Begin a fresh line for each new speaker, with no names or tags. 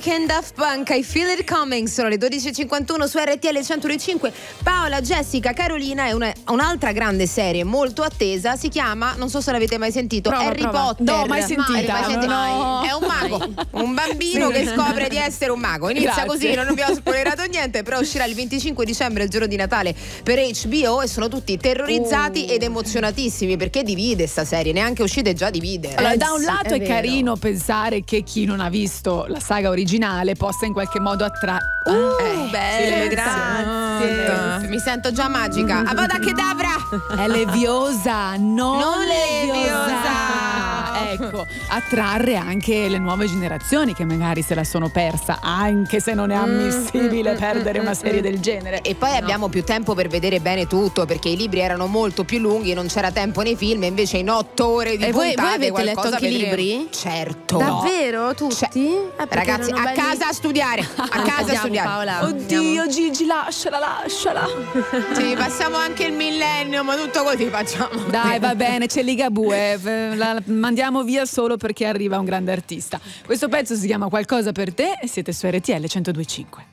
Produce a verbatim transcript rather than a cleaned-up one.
Weekend, Daft Punk, I Feel It Coming. Sono le dodici e cinquantuno su R T L centodue e cinque. Paola, Jessica, Carolina è una, un'altra grande serie molto attesa. Si chiama, non so se l'avete mai sentito,
prova,
Harry
prova.
Potter.
No, mai sentita.
Mai sentito.
No.
È un mago, un bambino
Sì.
che scopre di essere un mago. Inizia
Grazie.
così, non abbiamo spoilerato niente, però uscirà il venticinque dicembre, il giorno di Natale, per H B O, e sono tutti terrorizzati
Uh.
ed emozionatissimi perché divide sta serie, neanche uscita e già divide.
Allora,
Eh,
da un
sì,
lato
è
è,
vero.
carino pensare che chi non ha visto la saga originale possa in qualche modo attrarre.
Eh, bello,
sì,
grazie. Mi sento già magica. Avada Kedavra!
È leviosa, non,
Non
leviosa. Ecco, attrarre anche le nuove generazioni che magari se la sono persa, anche se non è ammissibile perdere una serie del genere.
E poi abbiamo più tempo per vedere bene tutto, perché i libri erano molto più lunghi, non c'era tempo nei film, e invece in otto ore di
E voi-
puntate
voi avete letto
qualcosa
anche i
vedremo.
libri?
Certo.
Davvero? Tutti?
Cioè,
Eh, perché
ragazzi,
erano
a
belli-
casa a studiare, a casa a
Andiamo,
studiare.
Paola.
Oddio, Gigi, lasciala, lasciala.
Sì, passiamo anche il millennio, ma tutto così facciamo.
Dai, va bene, c'è Ligabue, eh, la mandiamo via solo perché arriva un grande artista. Questo pezzo si chiama Qualcosa per te e siete su R T L centodue e cinque.